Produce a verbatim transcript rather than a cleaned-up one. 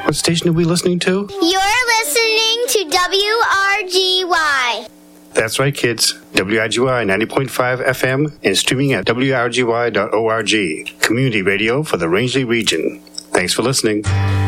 What station are we listening to? You're listening to W R G Y. That's right, kids. W R G Y ninety point five F M and streaming at w r g y dot org. Community radio for the Rangeley region. Thanks for listening.